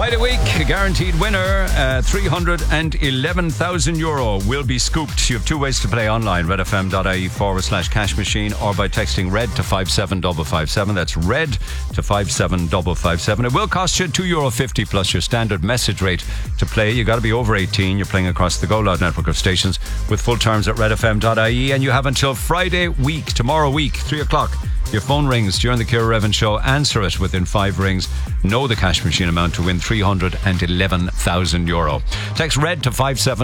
Friday week, guaranteed winner, €311,000 will be scooped. You have two ways to play online, redfm.ie/cash machine, or by texting RED to 57557. That's RED to 57557. It will cost you €2.50 plus your standard message rate to play. You got to be over 18. You're playing across the Go Loud network of stations with full terms at redfm.ie, and you have until Friday week, tomorrow week, 3 o'clock. Your phone rings during the Ciara Revin show. Answer it within 5 rings. Know the cash machine amount to win €311,000. Text RED to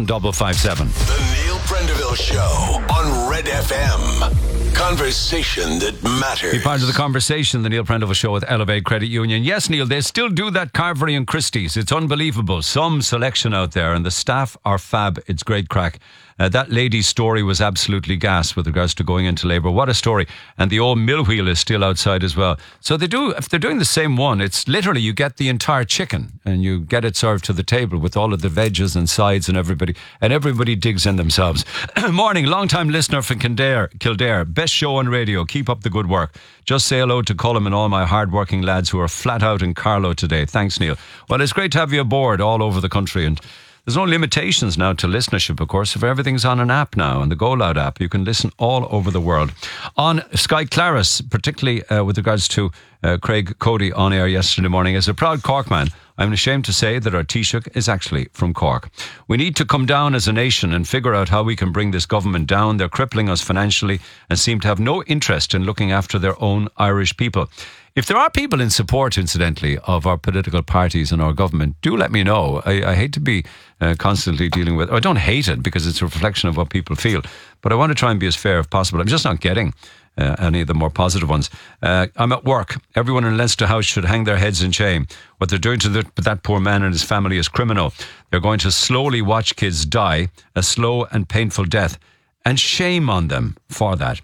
57557. The Neil Prendeville Show on Red FM. Conversation that matters. Be part of the conversation, the Neil Prendeville Show with Elevate Credit Union. Yes, Neil, they still do that Carvery and Christie's. It's unbelievable. Some selection out there, and the staff are fab. It's great crack. That lady's story was absolutely gas with regards to going into labour. What a story. And the old mill wheel is still outside as well. So they do, if they're doing the same one, it's literally you get the entire chicken and you get it served to the table with all of the veggies and sides and everybody digs in themselves. Morning, long-time listener from Kildare. Best show on radio. Keep up the good work. Just say hello to Colm and all my hard-working lads who are flat out in Carlow today. Thanks, Neil. Well, it's great to have you aboard all over the country, and there's no limitations now to listenership, of course. If everything's on an app now, on the Go Loud app, you can listen all over the world. On Sky Claris, particularly with regards to Craig Cody on air yesterday morning, as a proud Cork man, I'm ashamed to say that our Taoiseach is actually from Cork. We need to come down as a nation and figure out how we can bring this government down. They're crippling us financially and seem to have no interest in looking after their own Irish people. If there are people in support, incidentally, of our political parties and our government, do let me know. I hate to be constantly dealing with... I don't hate it because it's a reflection of what people feel, but I want to try and be as fair as possible. I'm just not getting any of the more positive ones. I'm at work. Everyone in Leinster House should hang their heads in shame. What they're doing to that poor man and his family is criminal. They're going to slowly watch kids die, a slow and painful death. And shame on them for that.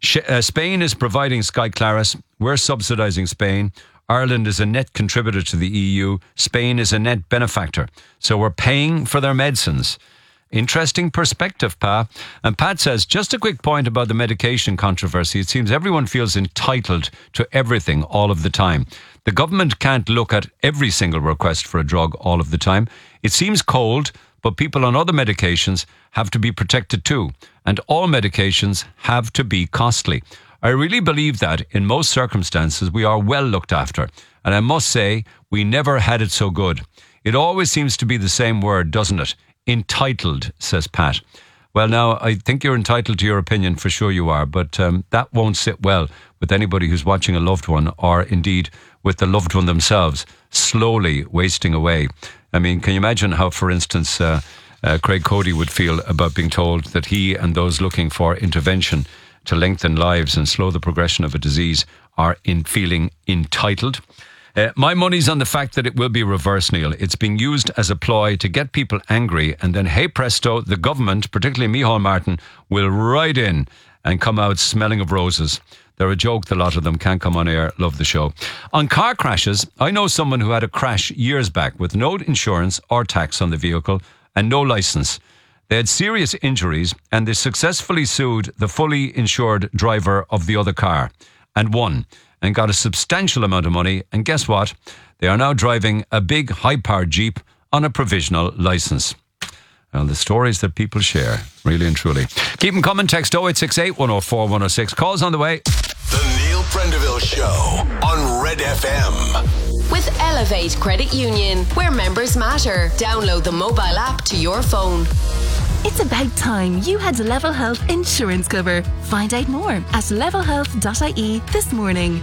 Spain is providing Sky Claris. We're subsidising Spain. Ireland is a net contributor to the EU. Spain is a net benefactor. So we're paying for their medicines. Interesting perspective, Pa. And Pat says, just a quick point about the medication controversy. It seems everyone feels entitled to everything all of the time. The government can't look at every single request for a drug all of the time. It seems cold, but people on other medications have to be protected too. And all medications have to be costly. I really believe that in most circumstances we are well looked after. And I must say, we never had it so good. It always seems to be the same word, doesn't it? Entitled, says Pat. Well, now, I think you're entitled to your opinion, for sure you are, but that won't sit well with anybody who's watching a loved one, or indeed with the loved one themselves, slowly wasting away. I mean, can you imagine how, for instance, Craig Cody would feel about being told that he and those looking for intervention to lengthen lives and slow the progression of a disease are feeling entitled? My money's on the fact that it will be reversed, Neil. It's being used as a ploy to get people angry, and then, hey presto, the government, particularly Micheál Martin, will ride in and come out smelling of roses. They're a joke, the lot of them. Can't come on air. Love the show. On car crashes, I know someone who had a crash years back with no insurance or tax on the vehicle and no licence. They had serious injuries and they successfully sued the fully insured driver of the other car and won and got a substantial amount of money. And guess what? They are now driving a big high-powered Jeep on a provisional licence. Well, the stories that people share, really and truly. Keep them coming. Text 0868 104 106. Calls on the way. The Neil Prendeville Show on Red FM. With Elevate Credit Union, where members matter. Download the mobile app to your phone. It's about time you had Level Health insurance cover. Find out more at levelhealth.ie this morning.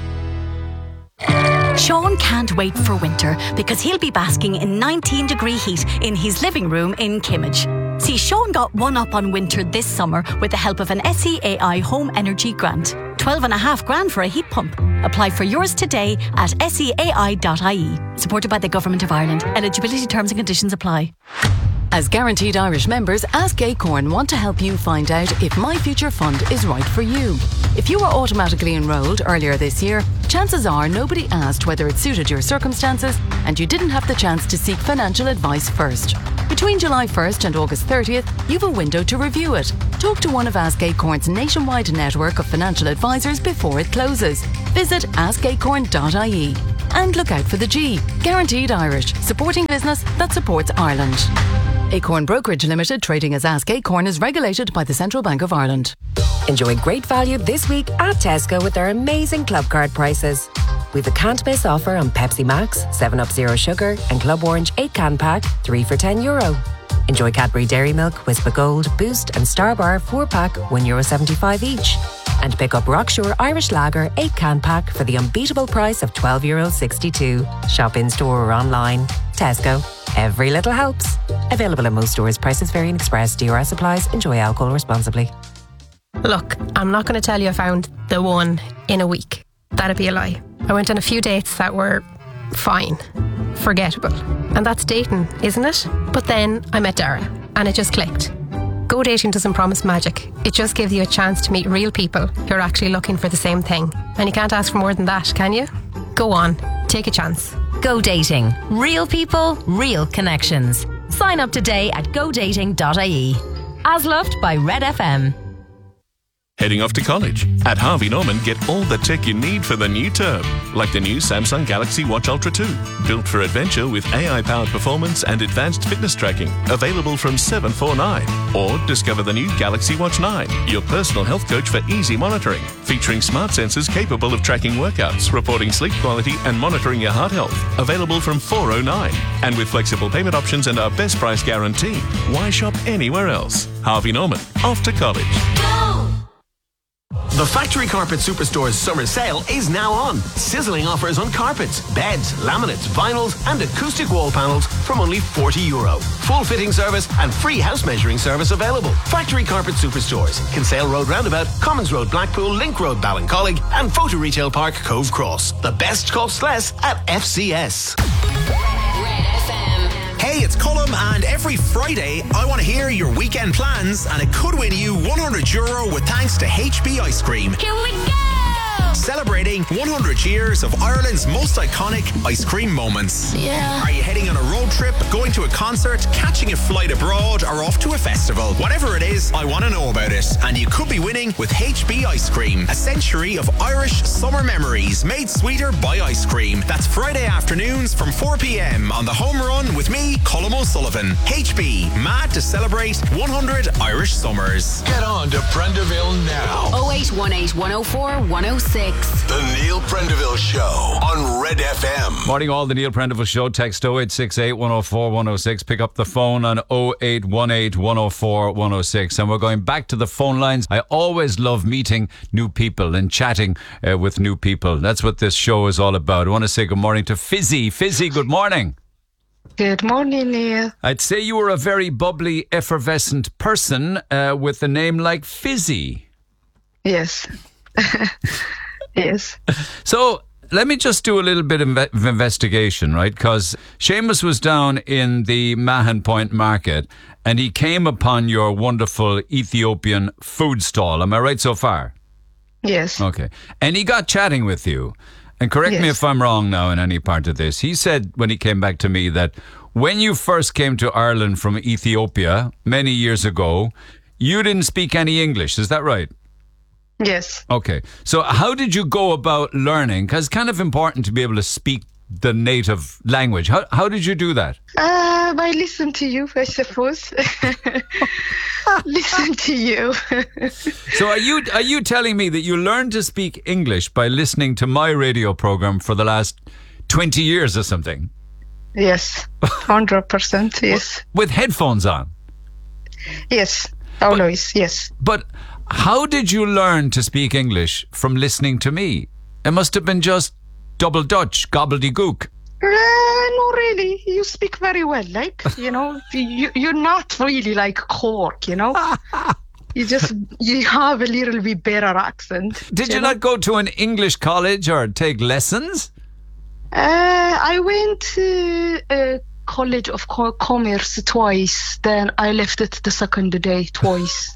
Sean can't wait for winter because he'll be basking in 19-degree heat in his living room in Kimmage. See, Sean got one up on winter this summer with the help of an SEAI Home Energy Grant. 12.5 grand for a heat pump. Apply for yours today at seai.ie. Supported by the Government of Ireland. Eligibility terms and conditions apply. As Guaranteed Irish members, Ask Acorn want to help you find out if My Future Fund is right for you. If you were automatically enrolled earlier this year, chances are nobody asked whether it suited your circumstances and you didn't have the chance to seek financial advice first. Between July 1st and August 30th, you've a window to review it. Talk to one of Ask Acorn's nationwide network of financial advisors before it closes. Visit askacorn.ie. And look out for the G. Guaranteed Irish, supporting business that supports Ireland. Acorn Brokerage Limited, trading as Ask Acorn, is regulated by the Central Bank of Ireland. Enjoy great value this week at Tesco with their amazing club card prices. We've a can't miss offer on Pepsi Max, 7up Zero Sugar and Club Orange 8 can pack, 3 for €10. Enjoy Cadbury Dairy Milk, Whisper Gold, Boost and Star Bar 4 pack, €1.75 each. And pick up Rockshore Irish Lager 8 can pack for the unbeatable price of €12.62. Shop in store or online. Tesco. Every little helps. Available in most stores. Prices vary in Express. DRS applies. Enjoy alcohol responsibly. Look, I'm not going to tell you I found the one in a week. That'd be a lie. I went on a few dates that were fine, forgettable. And that's dating, isn't it? But then I met Dara and it just clicked. Go dating doesn't promise magic. It just gives you a chance to meet real people who are actually looking for the same thing. And you can't ask for more than that, can you? Go on, take a chance. Go Dating. Real people, real connections. Sign up today at godating.ie. As loved by Red FM. Heading off to college? At Harvey Norman, get all the tech you need for the new term, like the new Samsung Galaxy Watch Ultra 2, built for adventure with AI-powered performance and advanced fitness tracking, available from $749. Or discover the new Galaxy Watch 9, your personal health coach for easy monitoring, featuring smart sensors capable of tracking workouts, reporting sleep quality and monitoring your heart health, available from $409. And with flexible payment options and our best price guarantee, why shop anywhere else? Harvey Norman, off to college. The Factory Carpet Superstore's summer sale is now on. Sizzling offers on carpets, beds, laminates, vinyls and acoustic wall panels from only €40. Full fitting service and free house measuring service available. Factory Carpet Superstores, Kinsale Road Roundabout, Commons Road Blackpool, Link Road Ballincollig and Photo Retail Park Cove Cross. The best costs less at FCS. Hey, it's Colm, and every Friday I want to hear your weekend plans, and it could win you €100 with thanks to HB Ice Cream. Here we go! Celebrating 100 years of Ireland's most iconic ice cream moments. Yeah. Are you heading on a road trip, going to a concert, catching a flight abroad, or off to a festival? Whatever it is, I want to know about it. And you could be winning with HB Ice Cream, a century of Irish summer memories made sweeter by ice cream. That's Friday afternoons from 4 p.m. on the Home Run with me, Colm O'Sullivan. HB, mad to celebrate 100 Irish summers. Get on to Prendeville now. 0818 104 106. The Neil Prendeville Show on Red FM. Morning all, the Neil Prendeville Show. Text 0868 104 106. Pick up the phone on 0818 104 106. And we're going back to the phone lines. I always love meeting new people and chatting with new people. That's what this show is all about. I want to say good morning to Fizzy. Fizzy, good morning. Good morning, Neil. I'd say you were a very bubbly, effervescent person with a name like Fizzy. Yes. Yes. So let me just do a little bit of investigation, right? Because Seamus was down in the Mahon Point Market and he came upon your wonderful Ethiopian food stall. Am I right so far? Yes. Okay. And he got chatting with you. And correct me if I'm wrong now in any part of this. He said when he came back to me that when you first came to Ireland from Ethiopia many years ago, you didn't speak any English. Is that right? Yes. Okay. So how did you go about learning? Because it's kind of important to be able to speak the native language. How did you do that? By listening to you, I suppose. Listen to you. So are you telling me that you learned to speak English by listening to my radio program for the last 20 years or something? Yes. 100%, yes. With headphones on? Yes. Always, yes. But how did you learn to speak English from listening to me? It must have been just double Dutch, gobbledygook. No, really. You speak very well. Like, you're not really like Cork, you have a little bit better accent. Did you not go to an English college or take lessons? I went to a College of Commerce twice. Then I left it the second day twice.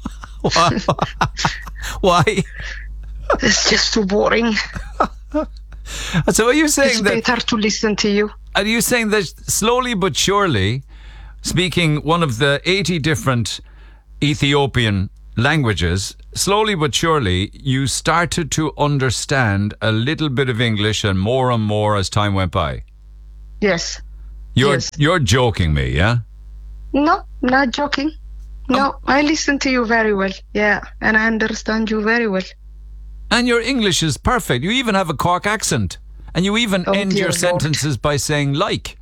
Why? It's just too boring. So are you saying it's better to listen to you? Are you saying that slowly but surely, speaking one of the 80 different Ethiopian languages, slowly but surely, you started to understand a little bit of English and more as time went by. Yes. You're joking me, yeah? No, not joking. No, I listen to you very well. Yeah, and I understand you very well. And your English is perfect. You even have a Cork accent. And you even end your sentences by saying like.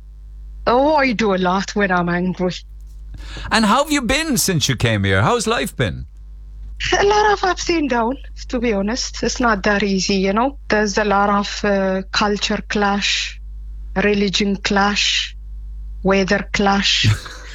Oh, I do a lot when I'm angry. And how have you been since you came here? How's life been? A lot of ups and downs, to be honest. It's not that easy, you know. There's a lot of culture clash, religion clash, weather clash,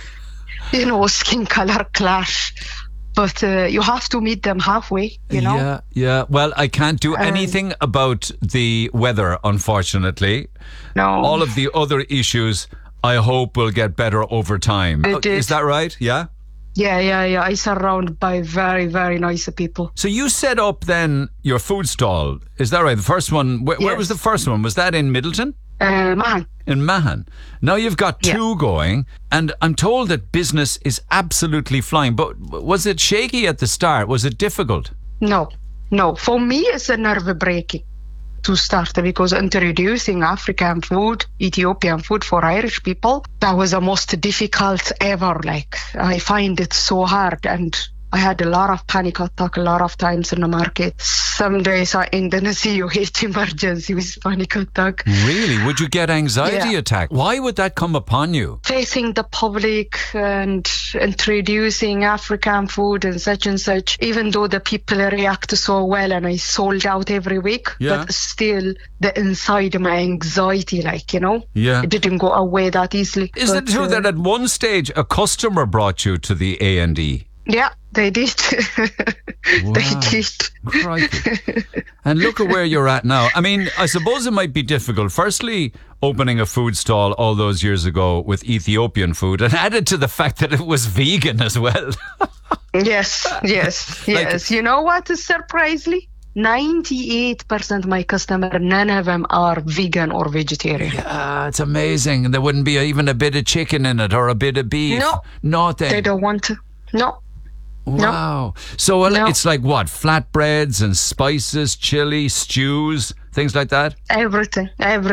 you know, skin color clash. But you have to meet them halfway, you know? Yeah. Well, I can't do anything about the weather, unfortunately. No. All of the other issues, I hope, will get better over time. Is that right? Yeah? Yeah. I surrounded by very, very nice people. So you set up then your food stall. Is that right? The first one, where was the first one? Was that in Middleton? Mahon. In Mahon. Now you've got two going, and I'm told that business is absolutely flying. But was it shaky at the start? Was it difficult? No. For me, it's a nerve breaking to start, because introducing African food, Ethiopian food for Irish people, that was the most difficult ever. Like, I find it so hard, and I had a lot of panic attack a lot of times in the market. Some days I in the COH emergency with panic attack. Really? Would you get anxiety attack? Why would that come upon you? Facing the public and introducing African food and such, even though the people react so well and I sold out every week, but still the inside my anxiety, like, you know, it didn't go away that easily. Is it true that at one stage a customer brought you to the A&E? Yeah, they did. They did. Crikey. And look at where you're at now. I mean, I suppose it might be difficult. Firstly, opening a food stall all those years ago with Ethiopian food, and added to the fact that it was vegan as well. Yes. You know what is surprisingly? 98% of my customers, none of them are vegan or vegetarian. Yeah, it's amazing. And there wouldn't be even a bit of chicken in it or a bit of beef. No. Nothing. They don't want to. No. Wow. So it's like what? Flatbreads and spices, chili, stews, things like that? Everything.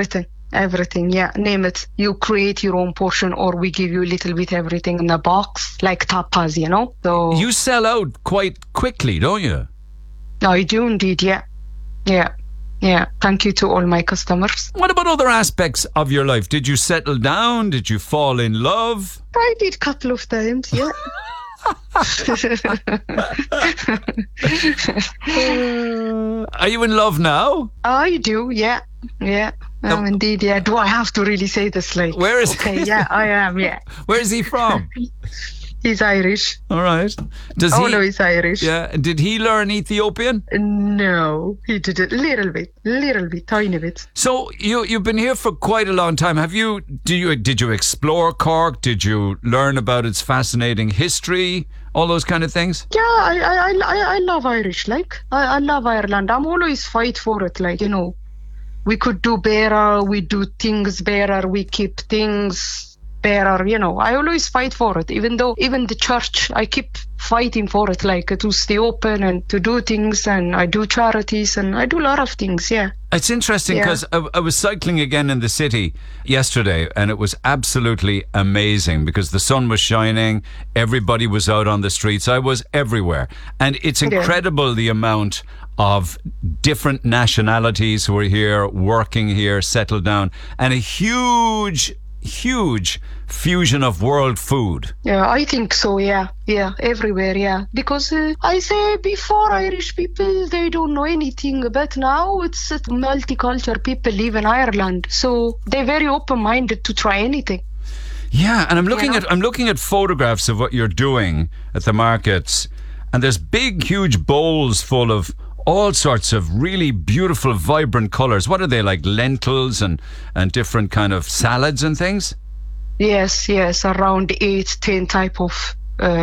Yeah, name it. You create your own portion, or we give you a little bit everything in a box, like tapas, you know? So you sell out quite quickly, don't you? I do indeed, yeah. Thank you to all my customers. What about other aspects of your life? Did you settle down? Did you fall in love? I did a couple of times, yeah. Are you in love now? I do, yeah. Indeed, yeah. Do I have to really say this? Like, where is? Okay, yeah, I am. Yeah. Where is he from? He's Irish. All right. No, he's Irish. Yeah. Did he learn Ethiopian? No, he did it little bit, tiny bit. So you've been here for quite a long time. Did you explore Cork? Did you learn about its fascinating history? All those kind of things? Yeah, I love Irish. Like, I love Ireland. I'm always fight for it. Like, you know, we could do better. We do things better. We keep things better, you know. I always fight for it, even the church, I keep fighting for it, like to stay open and to do things, and I do charities and I do a lot of things. It's interesting because I was cycling again in the city yesterday, and it was absolutely amazing because the sun was shining, everybody was out on the streets, I was everywhere, and it's incredible the amount of different nationalities who are here, working here, settled down, and a huge fusion of world food. Yeah, I think so, yeah, everywhere, yeah. Because I say before, Irish people, they don't know anything, but now it's multicultural people live in Ireland, so they're very open-minded to try anything. Yeah, and I'm looking at photographs of what you're doing at the markets, and there's big, huge bowls full of all sorts of really beautiful, vibrant colours. What are they, like lentils and different kind of salads and things? Yes, around 8-10 type of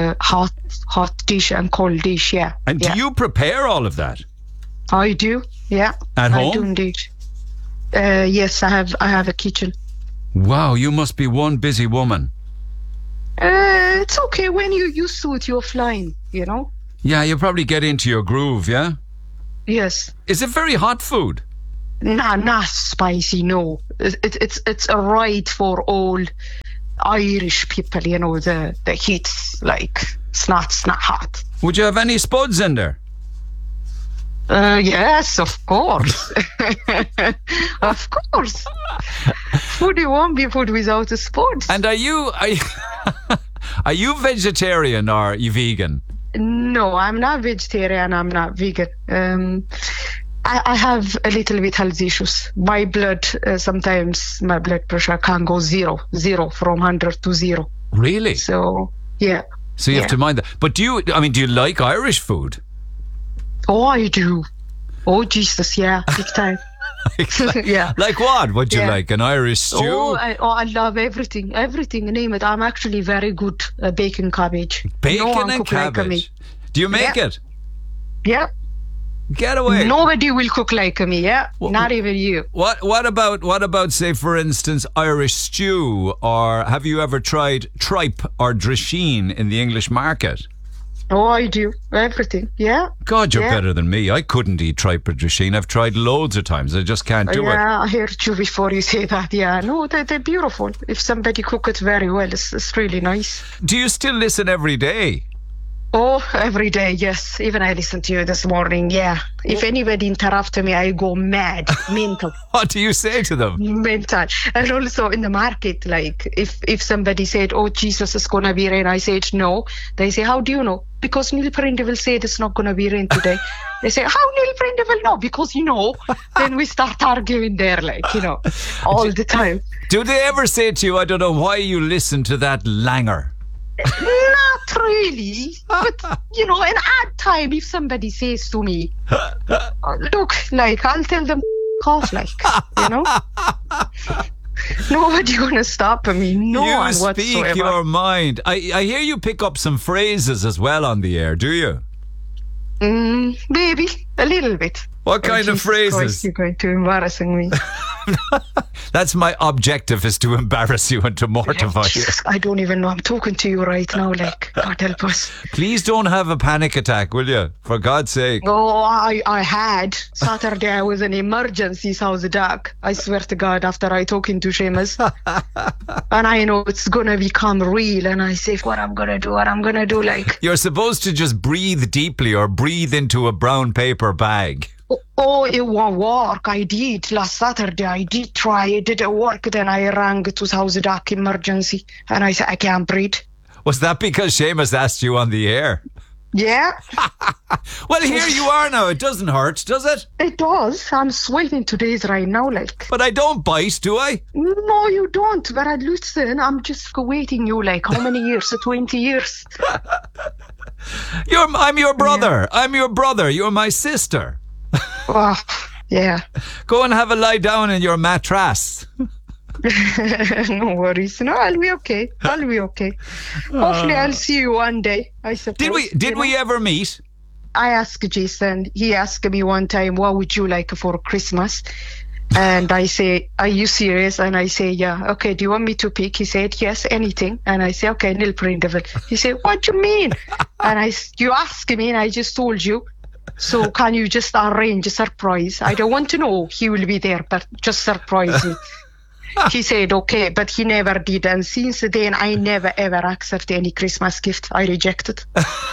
hot dish and cold dish, yeah. And do you prepare all of that? I do, yeah. At home? I do indeed. Yes, I have a kitchen. Wow, you must be one busy woman. It's okay when you're used to it, you're flying, you know? Yeah, you probably get into your groove, yeah? Yes. Is it very hot food? Nah, not spicy, no. It's a right for all Irish people, you know, the heat's like, it's not hot. Would you have any spuds in there? Yes, of course. Of course. Food won't be food without the spuds. And are you vegetarian or are you vegan? No, I'm not vegetarian. I'm not vegan. I have a little bit health issues. My blood, sometimes my blood pressure can go zero from 100 to 0. Really? So, yeah. So you have to mind that. But do you like Irish food? Oh, I do. Oh, Jesus, yeah, big time. Yeah. Like what? What do you like? An Irish stew? I love everything, name it. I'm actually very good at baking cabbage. Bacon and cabbage? Do you make it? Yeah. Get away. Nobody will cook like me, yeah? Not even you. What about, say, for instance, Irish stew? Or have you ever tried tripe or drisheen in the English market? Oh, I do. Everything, yeah. God, you're better than me. I couldn't eat tripe or drisheen. I've tried loads of times. I just can't do it. Yeah, I heard you before you say that. Yeah, no, they're beautiful. If somebody cook it very well, it's really nice. Do you still listen every day? Oh, every day, yes. Even I listened to you this morning, yeah. If anybody interrupts me, I go mad, mental. What do you say to them? Mental. And also in the market, like, if somebody said, oh, Jesus, it's going to be rain, I said, no. They say, how do you know? Because Neil Prendeville said it's not going to be rain today. They say, how Neil Prendeville know? Because you know. Then we start arguing there, like, you know, all the time. Do they ever say to you, I don't know why you listen to that langer? Not really, but you know, an odd time if somebody says to me, look, like, I'll tell them off, like, you know. Nobody gonna stop me, no one whatsoever. You speak your mind. I hear you pick up some phrases as well on the air, do you? Maybe a little bit. What kind of phrases? Christ, you're going to embarrassing me. That's my objective, is to embarrass you and to mortify you. I don't even know I'm talking to you right now, like, God help us. Please don't have a panic attack, will you? For God's sake. Oh, I had. Saturday I was in emergency South Dock. I swear to God, after I talking to Seamus. And I know it's going to become real. And I say, what I'm going to do, like. You're supposed to just breathe deeply or breathe into a brown paper bag. Oh, it won't work. I did last Saturday. I did try. It didn't work. Then I rang to South Dock emergency. And I said, I can't breathe. Was that because Seamus asked you on the air? Yeah. Well, here you are now. It doesn't hurt, does it? It does. I'm sweating to days right now, like. But I don't bite, do I? No, you don't. But listen, I'm just waiting you, like, how many years? 20 years. I'm your brother. Yeah. I'm your brother. You're my sister. Oh, yeah. Go and have a lie down in your mattress. No worries. No, I'll be okay. Hopefully I'll see you one day, I suppose. Did we ever meet? I asked Jason. He asked me one time, what would you like for Christmas? And I say, are you serious? And I say, yeah. Okay, do you want me to pick? He said, yes, anything. And I say, okay, Neil Prendeville. He said, what do you mean? And you asked me and I just told you. So can you just arrange a surprise? I don't want to know he will be there, but just surprise me. He said, okay, but he never did. And since then, I never ever accepted any Christmas gift. I rejected.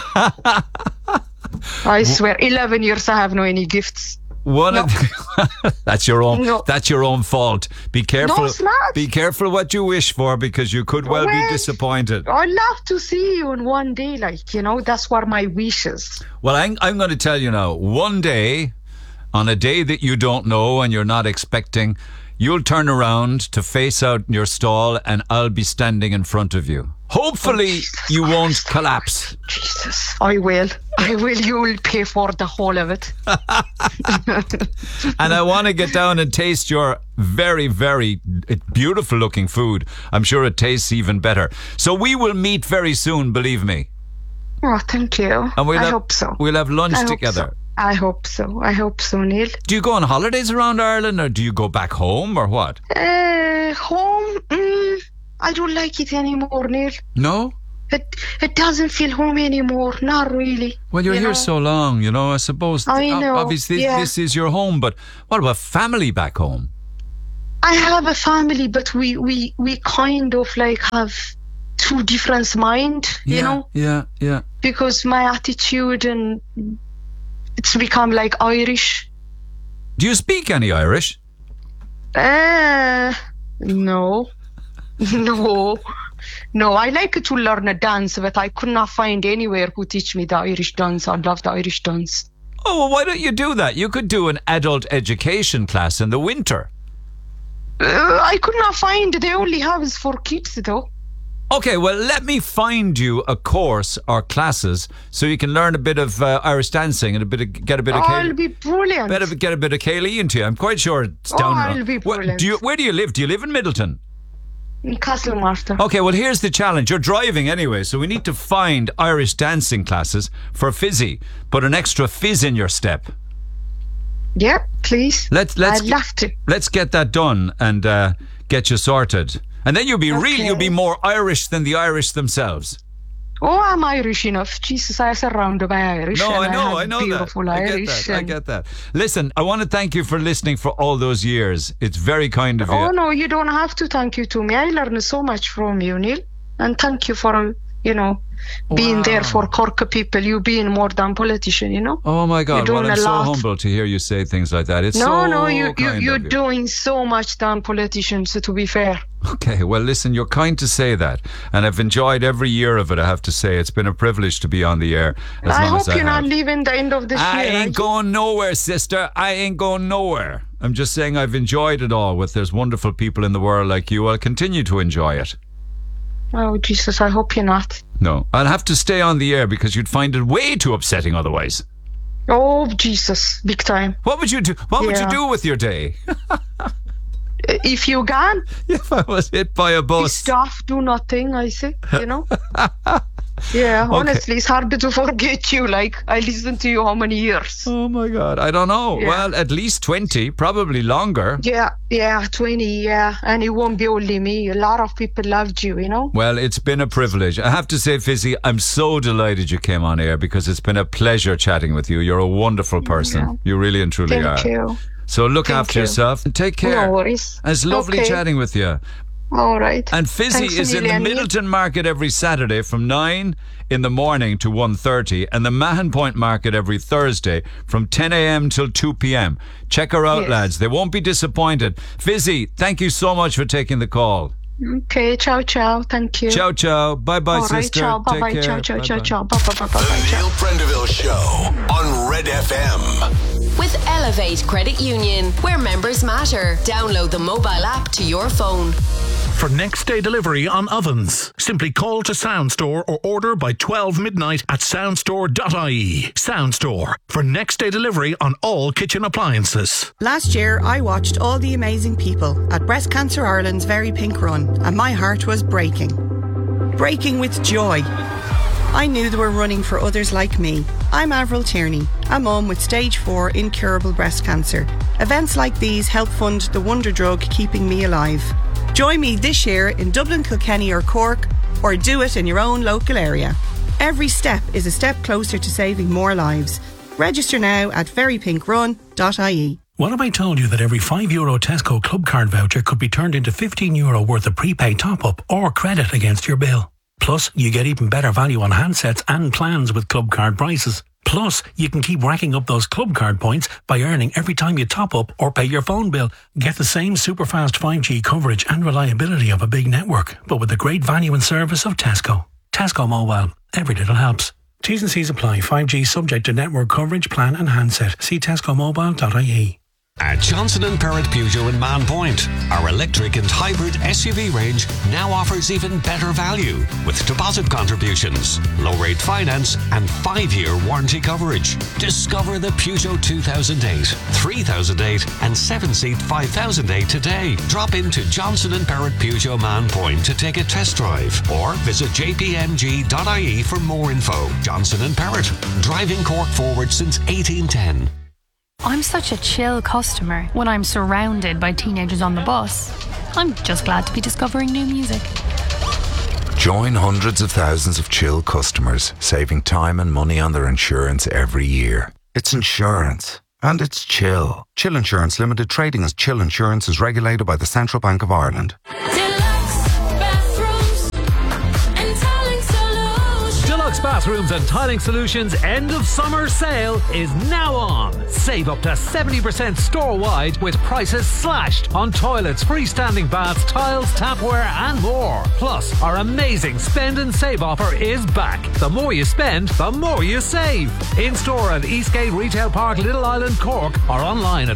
I swear, 11 years I have no any gifts. That's your own. No. That's your own fault. Be careful. No, it's not. Be careful what you wish for, because you could well be disappointed. I'd love to see you in one day, like, you know. That's what my wish is. Well, I'm going to tell you now. One day, on a day that you don't know and you're not expecting, you'll turn around to face out your stall, and I'll be standing in front of you. Hopefully, you won't collapse. Jesus, I will. You will pay for the whole of it. And I want to get down and taste your very, very beautiful looking food. I'm sure it tastes even better. So we will meet very soon, believe me. Oh, thank you. And I hope so. We'll have lunch together. I hope so, Neil. Do you go on holidays around Ireland, or do you go back home, or what? Home? I don't like it anymore, Neil. No? It doesn't feel home anymore. Not really. Well, you're here so long, you know. I suppose. I know. Obviously, this is your home, but what about family back home? I have a family, but we kind of like have two different minds, you know? Yeah. Because my attitude and it's become like Irish. Do you speak any Irish? No. No, I like to learn a dance, but I could not find anywhere who teach me the Irish dance. I love the Irish dance. Oh, well, why don't you do that? You could do an adult education class in the winter. I could not find. They only have is for kids, though. Okay, well, let me find you a course or classes so you can learn a bit of Irish dancing and get a bit of I'll be brilliant. Get a bit of Kaylee into you. I'm quite sure it's down. I'll be brilliant. Where do you live? Do you live in Middleton? In Castlemartyr. Okay, well, here's the challenge. You're driving anyway, so we need to find Irish dancing classes for Fizzy. Put an extra fizz in your step. Yeah, please. I'd love to. Let's get that done and get you sorted. And then you'll be more Irish than the Irish themselves. Oh, I'm Irish enough. Jesus, I'm surrounded by Irish. No, I know beautiful that. Irish. I get that. Listen, I want to thank you for listening for all those years. It's very kind of you. Oh, no, you don't have to thank you to me. I learned so much from you, Neil. And thank you for, being there for Cork people. You being more than politician, you know? Oh, my God. Well, I'm so humble to hear you say things like that. You're doing so much than politicians, to be fair. Okay, well, listen, you're kind to say that, and I've enjoyed every year of it, I have to say. It's been a privilege to be on the air. I hope you're not leaving the end of this year. I ain't going nowhere, sister. I ain't going nowhere. I'm just saying I've enjoyed it all. There's wonderful people in the world like you. I'll continue to enjoy it. Oh, Jesus, I hope you're not. No, I'll have to stay on the air because you'd find it way too upsetting otherwise. Oh, Jesus, big time. What would you do? What would you do with your day? If you can. If I was hit by a bus. Stop, do nothing, I say, Yeah, honestly, it's hard to forget you. Like, I listened to you how many years? Oh, my God. I don't know. Yeah. Well, at least 20, probably longer. Yeah, 20, yeah. And it won't be only me. A lot of people loved you, Well, it's been a privilege. I have to say, Fizzy, I'm so delighted you came on air because it's been a pleasure chatting with you. You're a wonderful person. Yeah. You really and truly are. Thank you. So look after yourself and take care. No worries. It's lovely chatting with you. All right. And Fizzy is in the Middleton Market every Saturday from 9 in the morning to 1:30 and the Mahon Point Market every Thursday from 10 a.m. till 2 p.m. Check her out, lads. They won't be disappointed. Fizzy, thank you so much for taking the call. Okay, ciao. Thank you. Ciao. Bye-bye, sister. Ciao. Bye-bye. Take care. Ciao. Bye-bye. The Neil Prendeville Show on Red FM. With Elevate Credit Union, where members matter. Download the mobile app to your phone. For next day delivery on ovens, simply call to Soundstore or order by 12 midnight at soundstore.ie. Soundstore, for next day delivery on all kitchen appliances. Last year, I watched all the amazing people at Breast Cancer Ireland's Very Pink Run, and my heart was breaking. Breaking with joy. I knew they were running for others like me. I'm Avril Tierney, a mum with stage 4 incurable breast cancer. Events like these help fund the wonder drug keeping me alive. Join me this year in Dublin, Kilkenny or Cork, or do it in your own local area. Every step is a step closer to saving more lives. Register now at verypinkrun.ie. What if I told you that every €5 Tesco Club Card voucher could be turned into €15 worth of prepaid top-up or credit against your bill? Plus, you get even better value on handsets and plans with Club Card prices. Plus, you can keep racking up those Club Card points by earning every time you top up or pay your phone bill. Get the same super fast 5G coverage and reliability of a big network, but with the great value and service of Tesco. Tesco Mobile. Every little helps. T's and C's apply. 5G subject to network coverage, plan and handset. See tescomobile.ie. At Johnson & Perrott Peugeot in Man Point, our electric and hybrid SUV range now offers even better value with deposit contributions, low-rate finance and 5-year warranty coverage. Discover the Peugeot 2008, 3008 and 7-seat 5008 today. Drop into Johnson & Perrott Peugeot Man Point to take a test drive or visit jpmg.ie for more info. Johnson & Perrott, driving Cork forward since 1810. I'm such a chill customer when I'm surrounded by teenagers on the bus. I'm just glad to be discovering new music. Join hundreds of thousands of Chill customers, saving time and money on their insurance every year. It's insurance. And it's Chill. Chill Insurance Limited, trading as Chill Insurance, is regulated by the Central Bank of Ireland. Deluxe Bathrooms and Tiling Solutions end of summer sale is now on. Save up to 70% store-wide with prices slashed on toilets, freestanding baths, tiles, tapware and more. Plus, our amazing spend and save offer is back. The more you spend, the more you save. In-store at Eastgate Retail Park, Little Island, Cork, or online at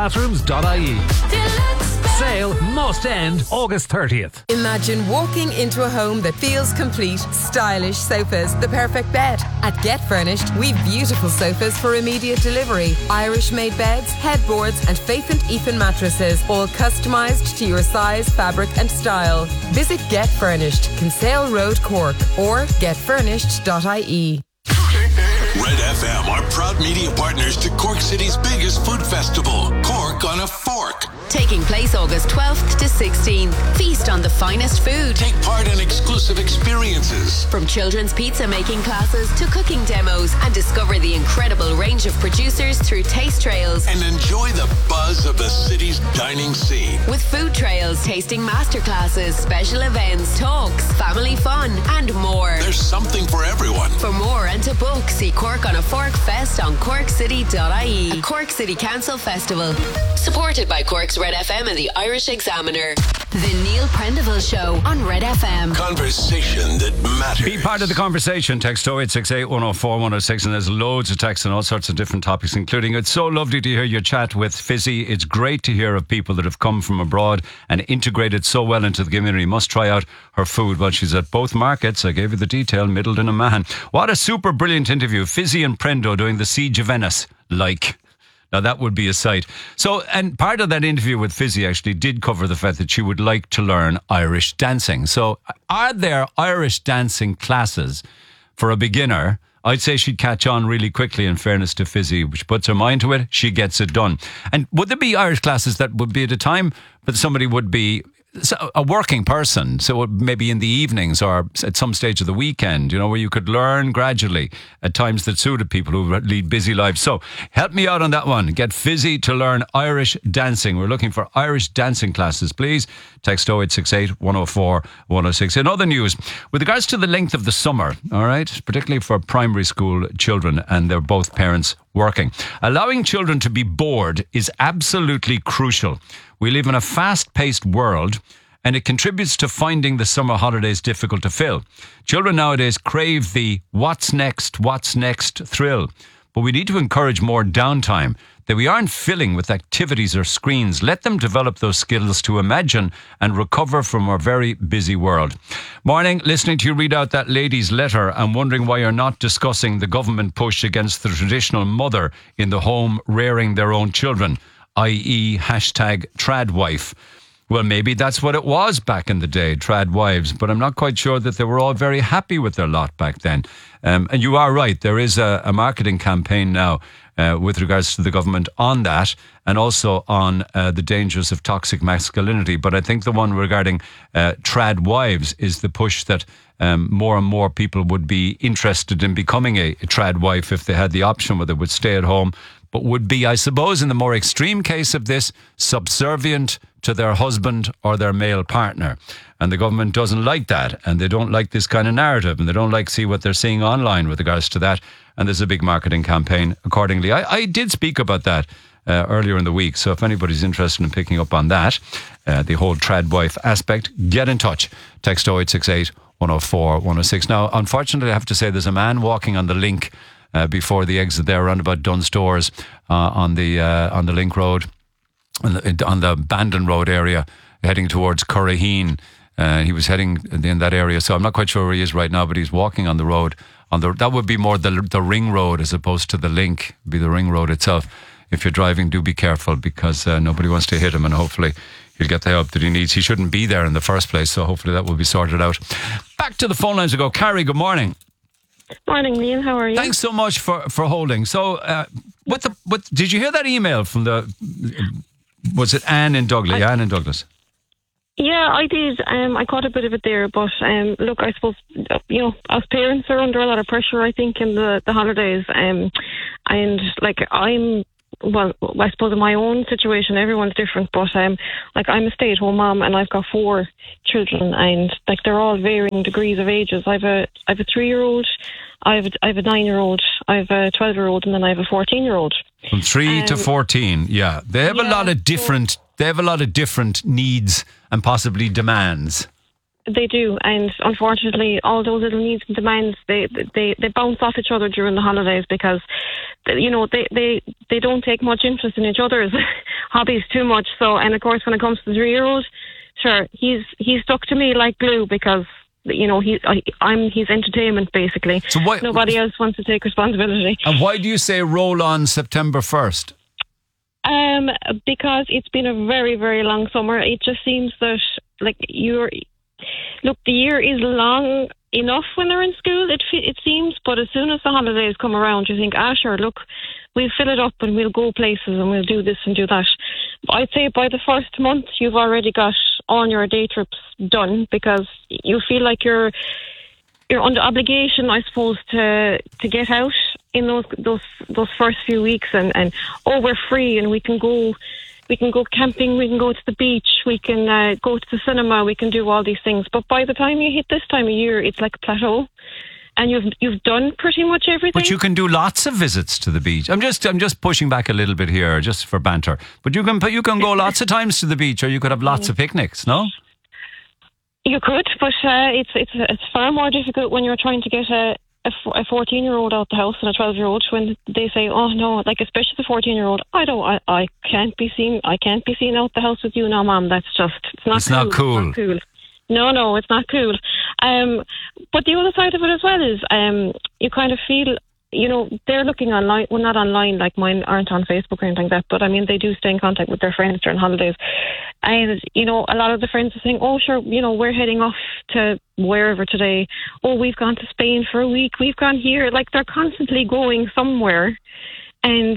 deluxebathrooms.ie. Sale must end August 30th. Imagine walking into a home that feels complete. Stylish sofas, the perfect bed. At Get Furnished, we've beautiful sofas for immediate delivery. Irish-made beds, headboards and Faith and Ethan mattresses, all customised to your size, fabric and style. Visit Get Furnished, Kinsale Road, Cork, or getfurnished.ie. Red FM are proud media partners to Cork City's biggest food festival, Cork on a Fork. Taking place August 12th to 16th. Feast on the finest food. Take part in exclusive experiences. From children's pizza making classes to cooking demos, and discover the incredible range of producers through taste trails. And enjoy the buzz of the city's dining scene. With food trails, tasting masterclasses, special events, talks, family fun, and more. There's something for everyone. For more and to book, see Cork on a Fork Fest on corkcity.ie. A Cork City Council festival. Supported by Cork's Red FM and the Irish Examiner. The Neil Prendeville Show on Red FM. Conversation that matters. Be part of the conversation. Text 0868 104 106, and there's loads of texts on all sorts of different topics, including it's so lovely to hear your chat with Fizzy. It's great to hear of people that have come from abroad and integrated so well into the community. Must try out her food while she's at both markets. I gave you the detail, Middleton and Mahon. What a super brilliant interview. Fizzy and Prendo doing the Siege of Venice. Now, that would be a sight. So, and part of that interview with Fizzy actually did cover the fact that she would like to learn Irish dancing. So, are there Irish dancing classes for a beginner? I'd say she'd catch on really quickly, in fairness to Fizzy. She puts her mind to it, she gets it done. And would there be Irish classes that would be at a time that somebody would be a working person, so maybe in the evenings or at some stage of the weekend, where you could learn gradually at times that suited people who lead busy lives? So help me out on that one. Get Fizzy to learn Irish dancing. We're looking for Irish dancing classes, please. Text 0868 104 106. In other news, with regards to the length of the summer, all right, particularly for primary school children, and they're both parents working, allowing children to be bored is absolutely crucial. We live in a fast-paced world, and it contributes to finding the summer holidays difficult to fill. Children nowadays crave the what's next thrill, but we need to encourage more downtime that we aren't filling with activities or screens. Let them develop those skills to imagine and recover from our very busy world. Morning, listening to you read out that lady's letter, I'm wondering why you're not discussing the government push against the traditional mother in the home rearing their own children, i.e. #tradwife. Well, maybe that's what it was back in the day, trad wives, but I'm not quite sure that they were all very happy with their lot back then. And you are right, there is a marketing campaign now with regards to the government on that, and also on the dangers of toxic masculinity. But I think the one regarding trad wives is the push that more and more people would be interested in becoming a trad wife if they had the option, whether they would stay at home, but would be, I suppose, in the more extreme case of this, subservient to their husband or their male partner. And the government doesn't like that, and they don't like this kind of narrative, and they don't like see what they're seeing online with regards to that. And there's a big marketing campaign accordingly. I did speak about that earlier in the week, so if anybody's interested in picking up on that, the whole trad wife aspect, get in touch. Text 0868 104 106. Now, unfortunately, I have to say there's a man walking on the link before the exit there, around about Dunstores on the Link Road, on the Bandon Road area, heading towards Curraheen. He was heading in that area, so I'm not quite sure where he is right now, but he's walking on the road. That would be more the ring road as opposed to the link, be the ring road itself. If you're driving, do be careful, because nobody wants to hit him, and hopefully he'll get the help that he needs. He shouldn't be there in the first place, so hopefully that will be sorted out. Back to the phone lines we go. Carrie, good morning. Morning, Neil. How are you? Thanks so much for holding. So, did you hear that email from was it Anne in Douglas? Anne in Douglas. Yeah, I did. I caught a bit of it there, but look, I suppose as parents are under a lot of pressure, I think, in the holidays. And like I suppose in my own situation, everyone's different, but I'm a stay-at-home mom, and I've got 4 children, and like they're all varying degrees of ages. I've a 3-year-old, I have a 9-year-old, I have a 12-year-old, and then I have a 14-year-old. From 3 to 14, yeah, they have a lot of different. They have a lot of different needs and possibly demands. They do, and unfortunately, all those little needs and demands they bounce off each other during the holidays because, they don't take much interest in each other's hobbies too much. So, and of course, when it comes to the 3-year-old, sure, he's stuck to me like glue because I'm his entertainment basically. So nobody else wants to take responsibility. And why do you say roll on September 1st? Because it's been a very, very long summer. It just seems that the year is long enough when they're in school, it seems, but as soon as the holidays come around, you think, sure, look, we'll fill it up and we'll go places and we'll do this and do that. I'd say by the first month, you've already got all your day trips done because you feel like you're under obligation, I suppose, to get out in those first few weeks and we're free and we can go camping, we can go to the beach, we can go to the cinema, we can do all these things. But by the time you hit this time of year, it's like a plateau, and you've done pretty much everything. But you can do lots of visits to the beach. I'm just pushing back a little bit here, just for banter. But you can go lots of times to the beach, or you could have lots of picnics. No. You could, but it's far more difficult when you're trying to get a 14-year-old out the house and a 12-year-old when they say, oh no, like especially the 14-year-old, I can't be seen out the house with you now, Mom. That's just it's not cool. It's not cool. No, it's not cool. But the other side of it as well is you kind of feel, they're looking online, well, not online, like mine aren't on Facebook or anything like that, but I mean, they do stay in contact with their friends during holidays. And, a lot of the friends are saying, oh, sure, we're heading off to wherever today. Oh, we've gone to Spain for a week. We've gone here. Like, they're constantly going somewhere. And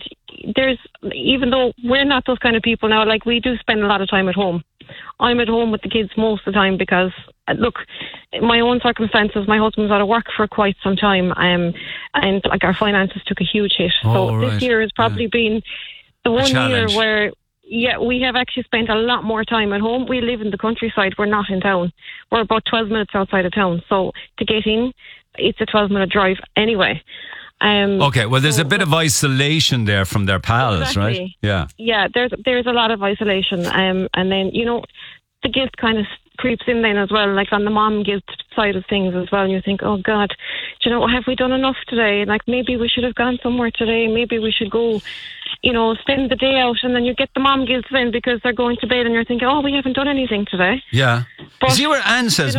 even though we're not those kind of people now, like, we do spend a lot of time at home. I'm at home with the kids most of the time because, look, my own circumstances, my husband's out of work for quite some time, and like our finances took a huge hit. This year has probably been the one year where, we have actually spent a lot more time at home. We live in the countryside. We're not in town. We're about 12 minutes outside of town. So to get in, it's a 12-minute drive anyway. Okay, well, there's a bit of isolation there from their pals, exactly. Right? Yeah, there's a lot of isolation. And then, the guilt kind of creeps in then as well, like on the mom guilt side of things as well. And you think, oh God, have we done enough today? Like maybe we should have gone somewhere today. Maybe we should go, spend the day out. And then you get the mom guilt then because they're going to bed and you're thinking, oh, we haven't done anything today. Yeah. But, see where Anne says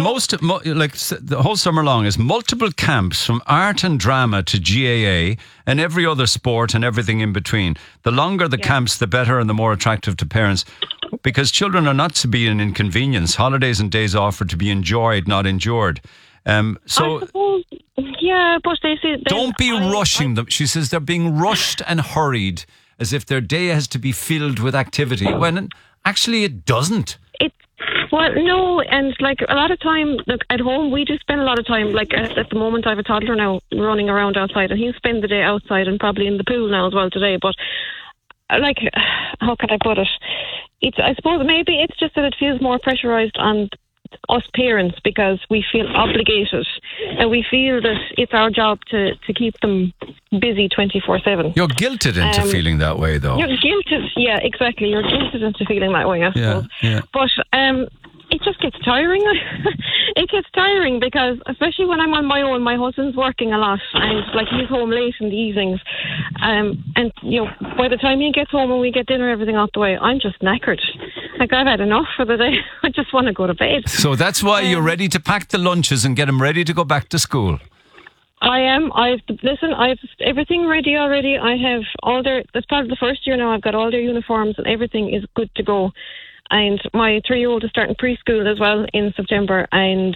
the whole summer long is multiple camps from art and drama to GAA and every other sport and everything in between. The longer the camps, the better and the more attractive to parents. Because children are not to be an inconvenience. Holidays and days off are to be enjoyed, not endured. I suppose, but they say... Don't be rushing them. She says they're being rushed and hurried as if their day has to be filled with activity, when actually it doesn't. Well, no, and like a lot of time, look, at home we do spend a lot of time, like at the moment I have a toddler now running around outside, and he'll spend the day outside and probably in the pool now as well today, but like, how can I put it? I suppose maybe it's just that it feels more pressurised on us parents because we feel obligated and we feel that it's our job to keep them busy 24/7. You're guilted into feeling that way, though. You're guilted, yeah, exactly. You're guilted into feeling that way, I suppose. Yeah. But it just gets tiring. It gets tiring because, especially when I'm on my own, my husband's working a lot and like he's home late in the evenings. And by the time he gets home and we get dinner, everything out the way, I'm just knackered. Like I've had enough for the day. I just want to go to bed. So that's why you're ready to pack the lunches and get them ready to go back to school. I am. I've everything ready already. I have that's part of the first year now. I've got all their uniforms and everything is good to go. And my 3-year-old is starting preschool as well in September. And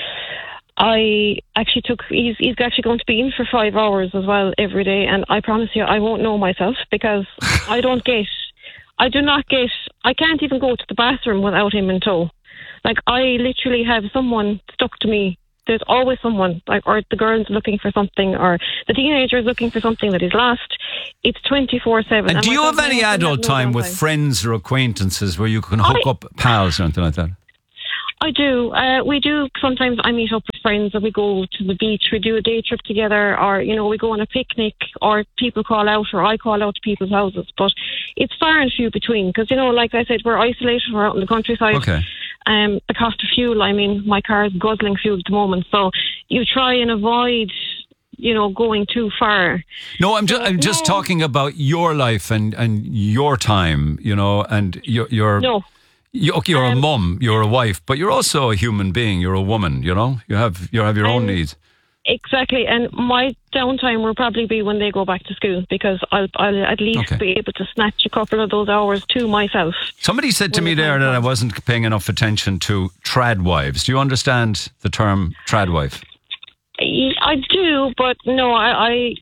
I actually he's actually going to be in for 5 hours as well every day. And I promise you, I won't know myself because I can't even go to the bathroom without him in tow. Like, I literally have someone stuck to me. There's always someone, like, or the girl's looking for something, or the teenager is looking for something that is lost. It's 24/7. And do you have any adult time with friends or acquaintances where you can hook up pals or anything like that? I do. We do. Sometimes I meet up with friends and we go to the beach. We do a day trip together, or, you know, we go on a picnic, or people call out, or I call out to people's houses. But it's far and few between because, you know, like I said, we're isolated. We're out in the countryside. Okay. The cost of fuel, I mean, my car is guzzling fuel at the moment. So you try and avoid, you know, going too far. No, I'm just talking about your life and your time, you know, and your No. You're a mum, you're a wife, but you're also a human being. You're a woman, you know. You have your own needs. Exactly, and my downtime will probably be when they go back to school because I'll at least be able to snatch a couple of those hours to myself. Somebody said to me there that I wasn't paying enough attention to tradwives. Do you understand the term tradwife? I do, but no, I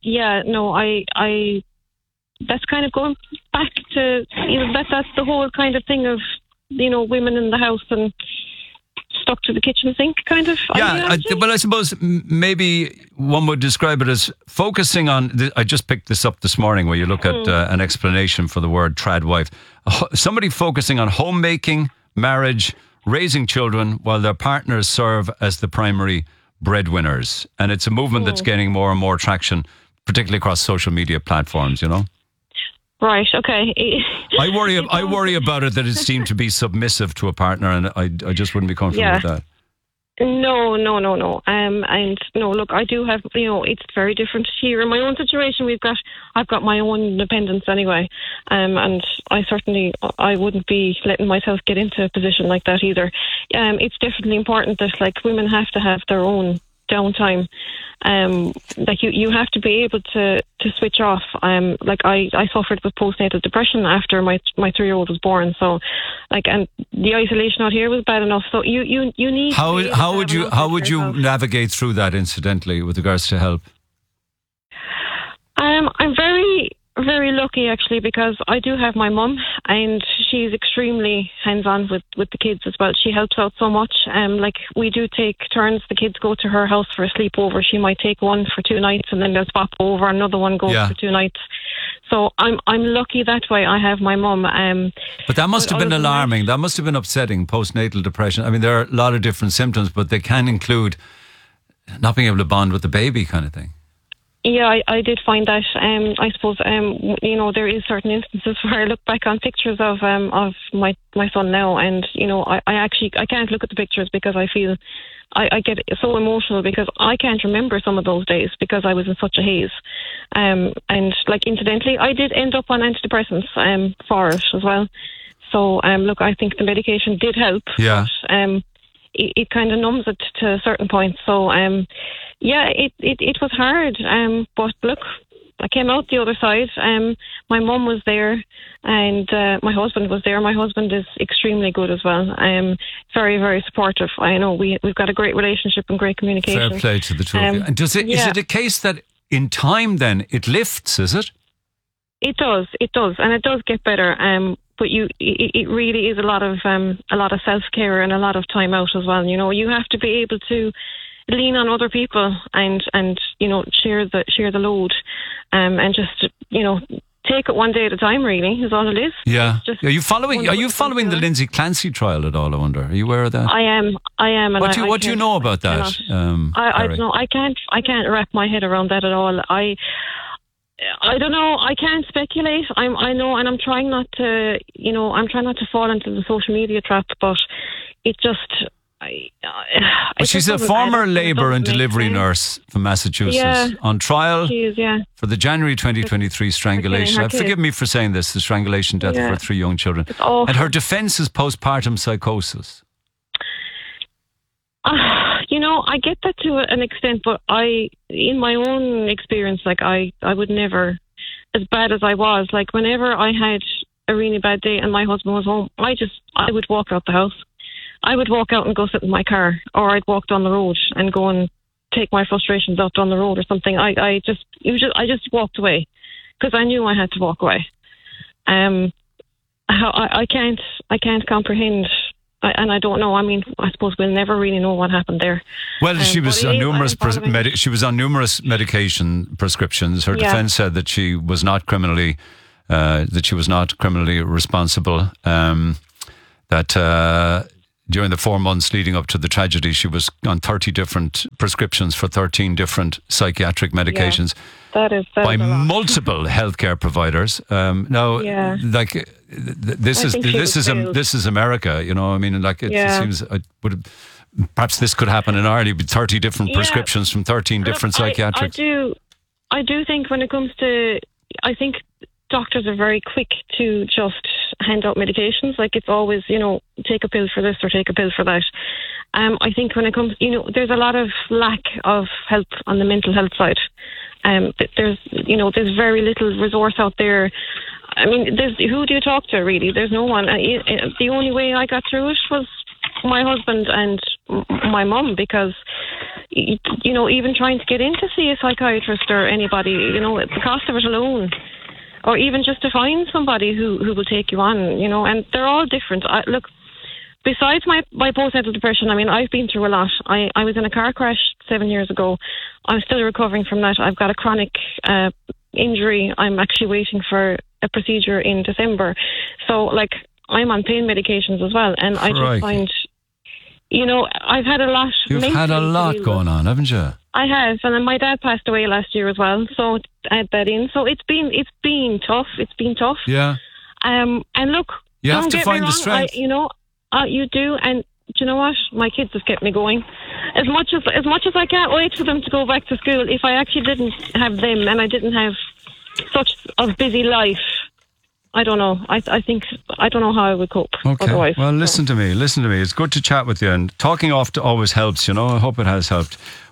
that's kind of going back to, you know, that's the whole kind of thing of, you know, women in the house and stuck to the kitchen sink kind of. Yeah, I suppose maybe one would describe it as focusing on, I just picked this up this morning where you look at an explanation for the word tradwife. Somebody focusing on homemaking, marriage, raising children while their partners serve as the primary breadwinners. And it's a movement that's gaining more and more traction, particularly across social media platforms, you know? Right, okay. I worry about it that it seemed to be submissive to a partner, and I just wouldn't be comfortable with that. No. And no, look, I do have, you know, it's very different here. In my own situation, I've got my own independence anyway. And I wouldn't be letting myself get into a position like that either. It's definitely important that, like, women have to have their own downtime. Like you have to be able to switch off. Like I suffered with postnatal depression after my 3-year-old was born. So, like, and the isolation out here was bad enough. So you need. How would you navigate through that, incidentally, with regards to help? I'm very, very lucky actually because I do have my mum and she's extremely hands-on with the kids as well. She helps out so much. Like we do take turns. The kids go to her house for a sleepover. She might take one for 2 nights and then they'll swap over. Another one goes for 2 nights. So I'm lucky that way. I have my mum. But that must have been alarming. That must have been upsetting, postnatal depression. I mean, there are a lot of different symptoms, but they can include not being able to bond with the baby kind of thing. Yeah, I did find that. I suppose, you know, there is certain instances where I look back on pictures of my son now, and, you know, I can't look at the pictures because I feel I get so emotional because I can't remember some of those days because I was in such a haze. And, like, incidentally, I did end up on antidepressants for it as well. So, look, I think the medication did help. Yeah. But, it kind of numbs it to certain points. So, yeah, it was hard. But look, I came out the other side. My mum was there and my husband was there. My husband is extremely good as well. Very, very supportive. I know we've got a great relationship and great communication. Fair play to the two of you. And is it a case that in time then it lifts, is it? It does. And it does get better. But it really is a lot of self-care and a lot of time out as well. You know, you have to be able to lean on other people and you know, share the load, and just, you know, take it one day at a time. Really, is all it is. Yeah. Are you following the Lindsay Clancy trial at all? I wonder. Are you aware of that? I am. And what do you know about that? I don't know. I can't wrap my head around that at all. I don't know. I can't speculate. I know, and I'm trying not to. You know, I'm trying not to fall into the social media trap. But it just. She's a former labour and delivery nurse from Massachusetts on trial for the January 2023 strangulation. Forgive me for saying this: the strangulation death of her 3 young children. And her defence is postpartum psychosis. You know, I get that to an extent, but in my own experience, like I would never, as bad as I was, like whenever I had a really bad day and my husband was home, I would walk out the house. I would walk out and go sit in my car, or I'd walk down the road and go and take my frustrations out down the road or something. I just walked away because I knew I had to walk away. I can't comprehend I don't know. I mean, I suppose we'll never really know what happened there. Well, she was on numerous medication prescriptions. Her defence said that she was not criminally responsible. That during the 4 months leading up to the tragedy, she was on 30 different prescriptions for 13 different psychiatric medications. Yeah. That is by multiple healthcare providers. This is America, you know. I mean, like it seems perhaps this could happen in Ireland. 30 different prescriptions from 13 different psychiatrics. I do think when it comes to, I think doctors are very quick to just hand out medications. Like it's always, you know, take a pill for this or take a pill for that. I think when it comes, you know, there's a lot of lack of help on the mental health side. There's very little resource out there. I mean, who do you talk to really? There's no one. The only way I got through it was my husband and my mum, because, you know, even trying to get in to see a psychiatrist or anybody, you know, the cost of it alone, or even just to find somebody who will take you on, you know, and they're all different. Look, besides my postnatal depression, I mean, I've been through a lot. I was in a car crash 7 years ago. I'm still recovering from that. I've got a chronic injury. I'm actually waiting for a procedure in December. So, like, I'm on pain medications as well. And I just find, you know, I've had a lot. You've had a lot going on, haven't you? I have. And then my dad passed away last year as well. So add that in. So it's been tough. It's been tough. Yeah. And look, you have to find the strength. You do, and do you know what? My kids have kept me going. As much as I can't wait for them to go back to school, if I actually didn't have them and I didn't have such a busy life, I don't know. I think I don't know how I would cope. Okay. Otherwise. Well, listen to me. It's good to chat with you, and talking often always helps. You know. I hope it has helped.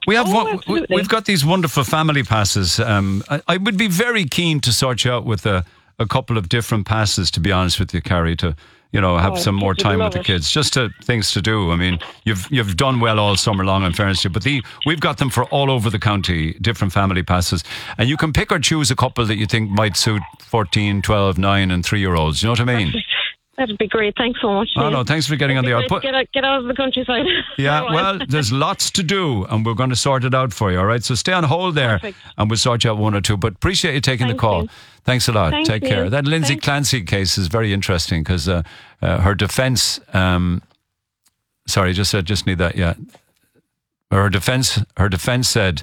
We've got these wonderful family passes. I would be very keen to sort you out with a couple of different passes. To be honest with you, Carrie, to, you know, have some more time with the kids. Just things to do. I mean, you've done well all summer long, in fairness to you, but we've got them for all over the county, different family passes. And you can pick or choose a couple that you think might suit 14, 12, 9 and 3-year-olds. You know what I mean? That'd be great. Thanks so much. Oh, no, thanks for getting on the air. Get out of the countryside. Yeah, well, there's lots to do, and we're going to sort it out for you, all right? So stay on hold there, and we'll sort you out one or two. But appreciate you taking the call. You. Thanks a lot. Thank care. you. That Lindsay Clancy case is very interesting because her defence... just need that, yeah. Her defence said...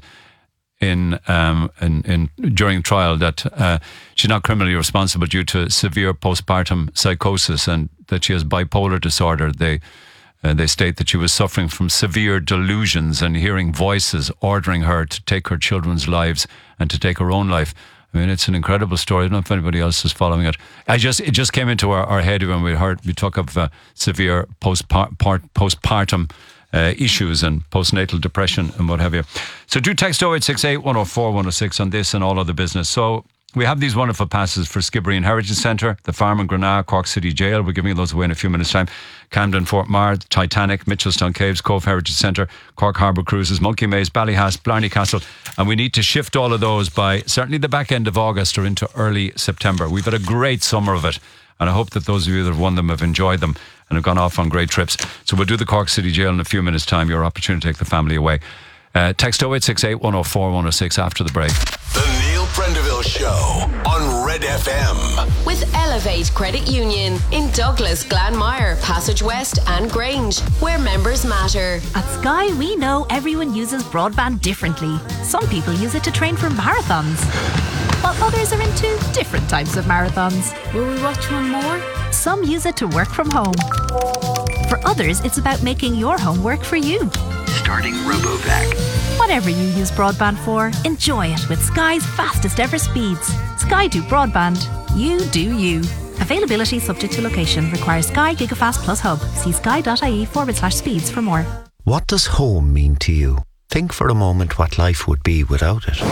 during trial that she's not criminally responsible due to severe postpartum psychosis and that she has bipolar disorder. They state that she was suffering from severe delusions and hearing voices ordering her to take her children's lives and to take her own life. I mean, it's an incredible story. I don't know if anybody else is following it. It just came into our head when we talk of severe postpartum issues and postnatal depression and what have you. So do text 0868 104 106 on this and all other business. So we have these wonderful passes for Skibbereen Heritage Centre, the Farm in Granagh, Cork City Jail. We're giving those away in a few minutes' time. Camden, Fort Mar, Titanic, Mitchelstown Caves, Cove Heritage Centre, Cork Harbour Cruises, Monkey Maze, Ballyhass, Blarney Castle. And we need to shift all of those by certainly the back end of August or into early September. We've had a great summer of it. And I hope that those of you that have won them have enjoyed them and have gone off on great trips. So we'll do the Cork City Jail in a few minutes' time. Your opportunity to take the family away. Text 0868 104 106 after the break. The Neil Prendeville Show on Red FM. With Elevate Credit Union in Douglas, Glanmire, Passage West and Grange, where members matter. At Sky, we know everyone uses broadband differently. Some people use it to train for marathons, while others are into different types of marathons. Will we watch one more? Some use it to work from home. For others, it's about making your home work for you. Starting RoboVac. Whatever you use broadband for, enjoy it with Sky's fastest ever speeds. Sky do broadband. You do you. Availability subject to location. Requires Sky Gigafast Plus Hub. See sky.ie/speeds for more. What does home mean to you? Think for a moment what life would be without it.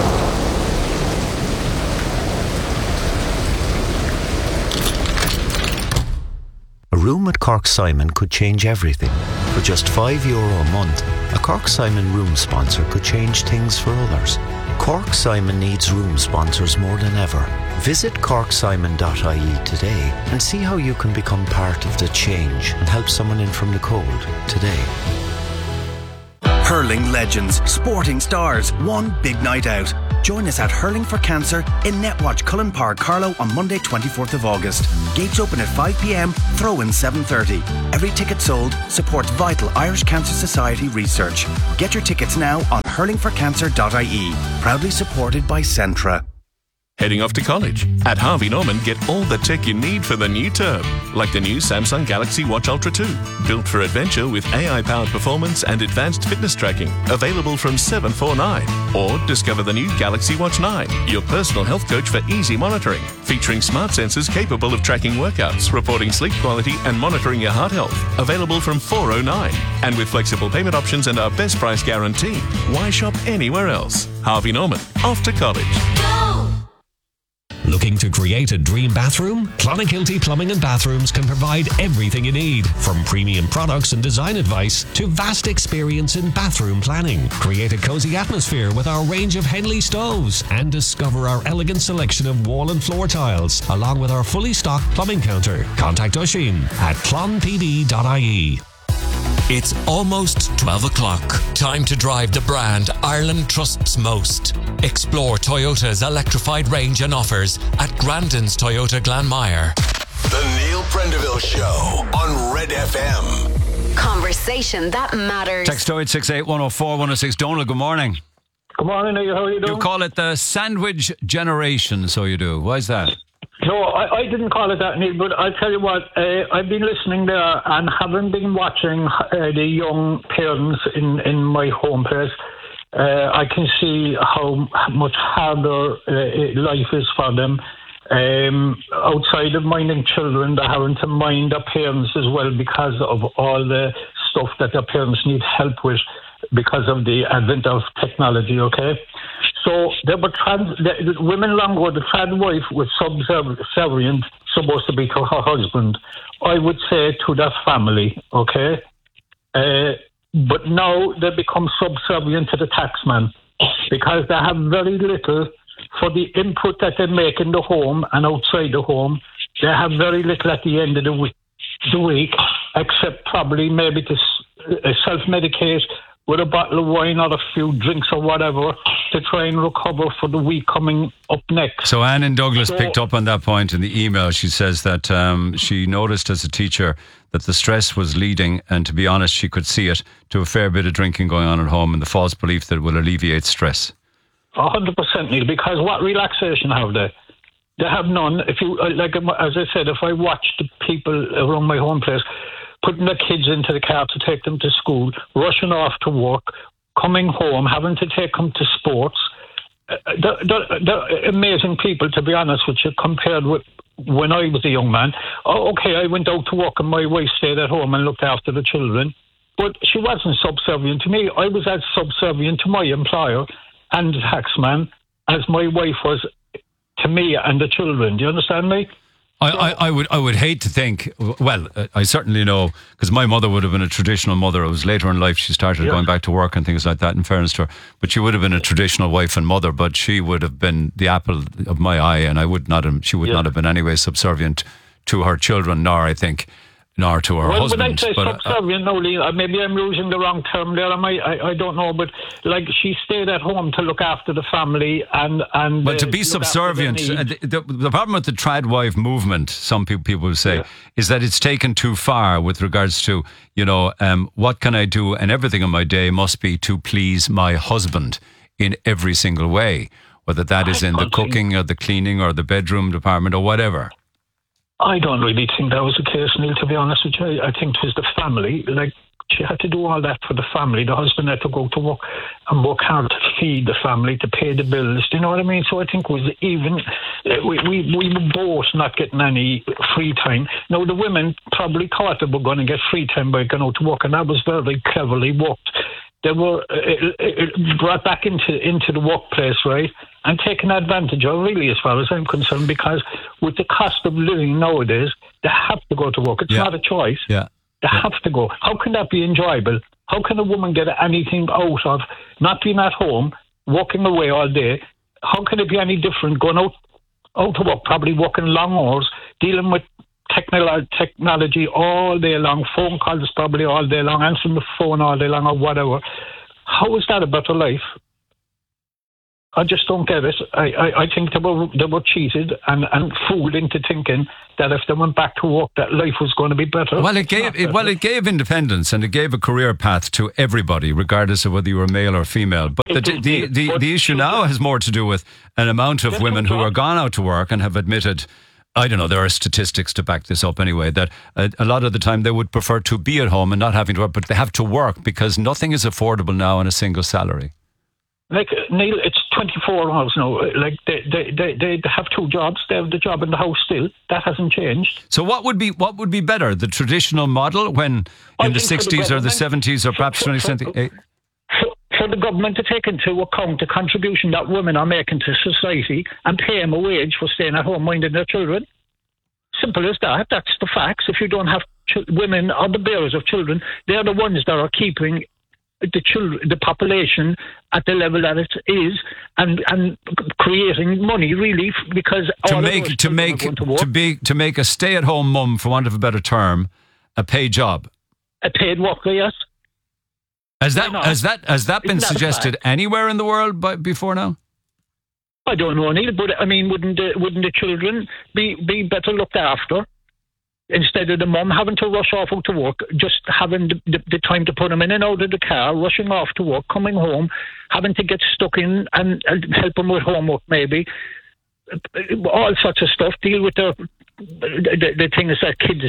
A room at Cork Simon could change everything. For just €5 a month, A Cork Simon room sponsor could change things for others. Cork Simon needs room sponsors more than ever. Visit corksimon.ie today and see how you can become part of the change and help someone in from the cold today. Hurling legends, sporting stars, one big night out. Join us at Hurling for Cancer in Netwatch Cullen Park, Carlow on Monday 24th of August. Gates open at 5pm, throw-in 7:30. Every ticket sold supports vital Irish Cancer Society research. Get your tickets now on hurlingforcancer.ie. Proudly supported by Centra. Heading off to college? At Harvey Norman, get all the tech you need for the new term, like the new Samsung Galaxy Watch Ultra 2, built for adventure with AI-powered performance and advanced fitness tracking, available from $749. Or discover the new Galaxy Watch 9, your personal health coach for easy monitoring, featuring smart sensors capable of tracking workouts, reporting sleep quality and monitoring your heart health, available from $409. And with flexible payment options and our best price guarantee, why shop anywhere else? Harvey Norman, off to college. Looking to create a dream bathroom? Clonakilty Plumbing and Bathrooms can provide everything you need, from premium products and design advice to vast experience in bathroom planning. Create a cozy atmosphere with our range of Henley stoves and discover our elegant selection of wall and floor tiles, along with our fully stocked plumbing counter. Contact Oisin at clonpd.ie. It's almost 12 o'clock. Time to drive the brand Ireland trusts most. Explore Toyota's electrified range and offers at Grandin's Toyota Glanmire. The Neil Prendeville Show on Red FM. Conversation that matters. Text 0868 104 106. Donald, good morning. Good morning, Neil. How are you doing? You call it the sandwich generation, so you do. Why is that? No, I didn't call it that, Neil, but I'll tell you what, I've been listening there and having been watching the young parents in my home place, I can see how much harder life is for them. Outside of minding children, they're having to mind their parents as well because of all the stuff that their parents need help with because of the advent of technology, okay? So there were women long ago, the trad wife was subservient, supposed to be to her husband. I would say to their family, okay? But now they become subservient to the taxman because they have very little for the input that they make in the home and outside the home. They have very little at the end of the week except probably maybe to self-medicate with a bottle of wine or a few drinks or whatever to try and recover for the week coming up next. So Anne in Douglas picked up on that point in the email. She says that she noticed as a teacher that the stress was leading, and to be honest, she could see it, to a fair bit of drinking going on at home and the false belief that it will alleviate stress. 100%, Neil, because what relaxation have they? They have none. If you, like, as I said, if I watch the people around my home place putting their kids into the car to take them to school, rushing off to work, coming home, having to take them to sports. They're amazing people, to be honest with you, compared with when I was a young man. Oh, okay, I went out to work and my wife stayed at home and looked after the children. But she wasn't subservient to me. I was as subservient to my employer and the taxman as my wife was to me and the children. Do you understand me? I would hate to think, well, I certainly know, because my mother would have been a traditional mother. It was later in life she started going back to work and things like that, in fairness to her. But she would have been a traditional wife and mother, but she would have been the apple of my eye, and she would not have been anyway subservient to her children, nor to her husband. When I say subservient, no, Lee, maybe I'm using the wrong term there. I don't know, but like she stayed at home to look after the family and but to be subservient, the problem with the trad wife movement, some people will say, is that it's taken too far with regards to, what can I do, and everything in my day must be to please my husband in every single way, whether that is in the cooking or the cleaning or the bedroom department or whatever. I don't really think that was the case, Neil, to be honest with you. I think it was the family. Like, she had to do all that for the family. The husband had to go to work and work hard to feed the family, to pay the bills. Do you know what I mean? So I think it was even... We were both not getting any free time. Now, the women probably thought they were going to get free time by going out to work, and that was very cleverly worked. They were brought back into the workplace, right, and taken advantage of, really, as far as I'm concerned, because with the cost of living nowadays, they have to go to work. It's not a choice. Yeah. They have to go. How can that be enjoyable? How can a woman get anything out of not being at home, walking away all day? How can it be any different going out to work, probably working long hours, dealing with technology all day long, phone calls probably all day long, answering the phone all day long or whatever? How is that a better life? I just don't get it. I think they were cheated and fooled into thinking that if they went back to work, that life was going to be better. Well, it gave independence and it gave a career path to everybody, regardless of whether you were male or female. But the issue now has more to do with an amount of women who are gone out to work and have admitted, I don't know, there are statistics to back this up anyway, that a lot of the time they would prefer to be at home and not having to work, but they have to work because nothing is affordable now on a single salary. Like, Neil, it's 24 hours now. Like, they have two jobs. They have the job in the house still. That hasn't changed. So what would be better? The traditional model when in the 60s or the 70s or perhaps 20th? For the government to take into account the contribution that women are making to society and pay them a wage for staying at home minding their children. Simple as that. That's the facts. If you don't have women are the bearers of children, they're the ones that are keeping the population at the level that it is, and creating money really, because to make a stay-at-home mum, for want of a better term, a paid job, a paid worker. Yes. Has that been suggested anywhere in the world before now? I don't know, Neil, but I mean, wouldn't the children be better looked after? Instead of the mum having to rush off out to work, just having the time to put them in and out of the car, rushing off to work, coming home, having to get stuck in and help them with homework maybe, all sorts of stuff, deal with the things that kids,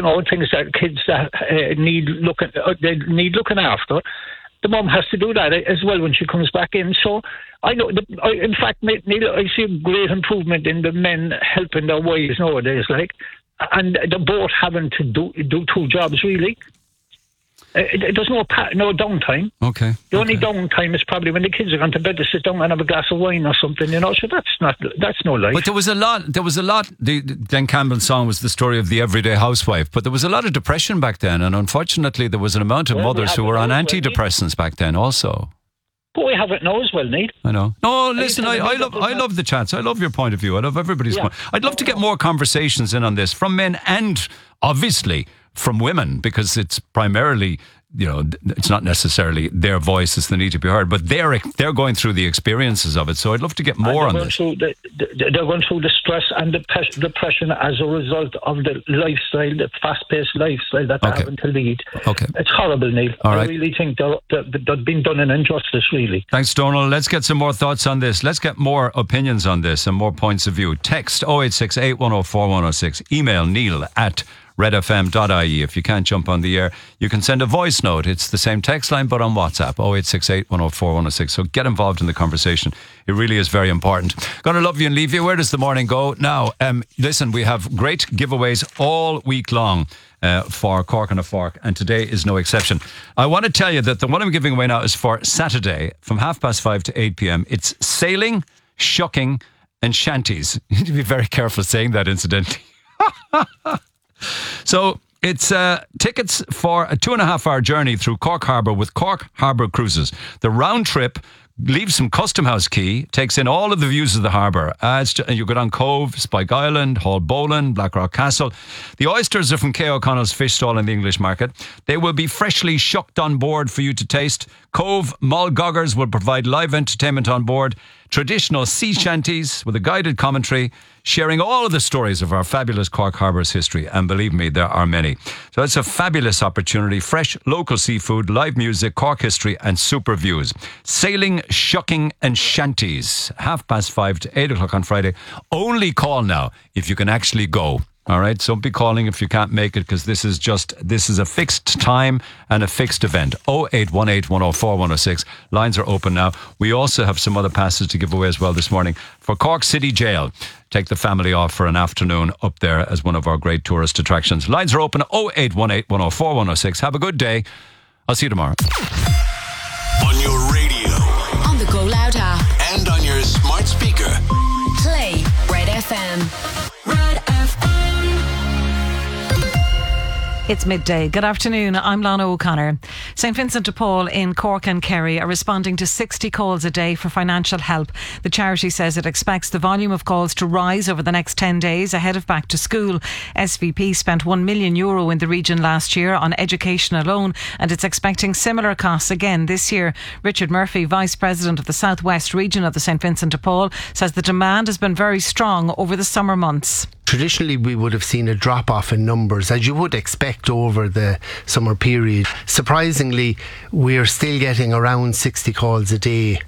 need looking after. The mum has to do that as well when she comes back in. So I know, in fact, Neil, I see a great improvement in the men helping their wives nowadays, like. And they're both having to do two jobs, really. There's no downtime. Okay. The only downtime is probably when the kids are going to bed to sit down and have a glass of wine or something, So that's no life. But there was a lot. The Glenn Campbell's song was the story of the everyday housewife. But there was a lot of depression back then, and unfortunately, there was an amount of mothers who were on antidepressants back then, also. But we have it now as well, Nate. I know. No, listen, I love the chance. I love your point of view. I love everybody's point. I'd love to get more conversations in on this from men and obviously from women, because it's primarily, it's not necessarily their voices that need to be heard, but they're going through the experiences of it. So I'd love to get more on this. They're going through the stress and the depression as a result of the lifestyle, the fast-paced lifestyle that they're having to lead. Okay. It's horrible, Neil. All right. I really think they're being done an injustice, really. Thanks, Donald. Let's get some more thoughts on this. Let's get more opinions on this and more points of view. Text 0868 104 106. Email neil@redfm.ie. If you can't jump on the air, you can send a voice note. It's the same text line, but on WhatsApp, 0868 104 106. So get involved in the conversation. It really is very important. Gonna love you and leave you. Where does the morning go? Now, listen, we have great giveaways all week long for Cork on a Fork, and today is no exception. I want to tell you that the one I'm giving away now is for Saturday from 5:30 to 8 p.m. It's sailing, shucking and shanties. You need to be very careful saying that, incidentally. So it's tickets for a 2.5-hour journey through Cork Harbour with Cork Harbour Cruises. The round trip leaves from Custom House Quay, takes in all of the views of the harbour. You go down Cove, Spike Island, Hall Boland, Blackrock Castle. The oysters are from Kay O'Connell's fish stall in the English market. They will be freshly shucked on board for you to taste. Cove Mulgoggers will provide live entertainment on board. Traditional sea shanties with a guided commentary, sharing all of the stories of our fabulous Cork Harbour's history. And believe me, there are many. So it's a fabulous opportunity. Fresh local seafood, live music, Cork history and super views. Sailing, shucking and shanties. 5:30 to 8 o'clock on Friday. Only call now if you can actually go. All right, so don't be calling if you can't make it, because this is a fixed time and a fixed event. 0818 104 106. Lines are open now. We also have some other passes to give away as well this morning for Cork City Jail. Take the family off for an afternoon up there as one of our great tourist attractions. Lines are open. 0818 104 106. Have a good day. I'll see you tomorrow. On your radio, on the Go Loud app, and on your smart speaker. Play Red FM. Red FM. It's midday. Good afternoon. I'm Lana O'Connor. St Vincent de Paul in Cork and Kerry are responding to 60 calls a day for financial help. The charity says it expects the volume of calls to rise over the next 10 days ahead of back to school. SVP spent €1 million in the region last year on education alone, and it's expecting similar costs again this year. Richard Murphy, Vice President of the South West region of the St Vincent de Paul, says the demand has been very strong over the summer months. Traditionally, we would have seen a drop-off in numbers, as you would expect over the summer period. Surprisingly, we're still getting around 60 calls a day.